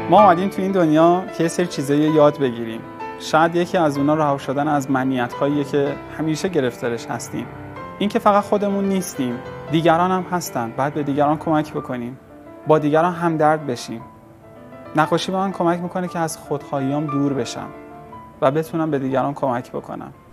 ما اومدیم تو این دنیا که یه سری چیزایی یاد بگیریم. شاید یکی از اونها رها شدن از منیت‌هاییه که همیشه گرفتارش هستیم. این که فقط خودمون نیستیم، دیگران هم هستن. باید به دیگران کمک بکنیم. با دیگران همدرد بشیم. نقاشی به من کمک میکنه که از خودخواهیام دور بشم و بتونم به دیگران کمک بکنم.